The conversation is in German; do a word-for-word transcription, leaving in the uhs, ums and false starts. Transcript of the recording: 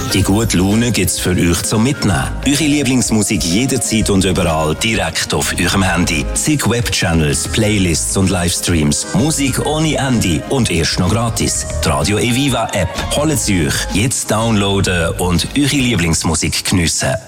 Die gute Laune gibt's für euch zum Mitnehmen. Eure Lieblingsmusik jederzeit und überall direkt auf eurem Handy. Zig Webchannels, Playlists und Livestreams. Musik ohne Ende und erst noch gratis. Die Radio Eviva App. Holt sie euch. Jetzt downloaden und eure Lieblingsmusik geniessen.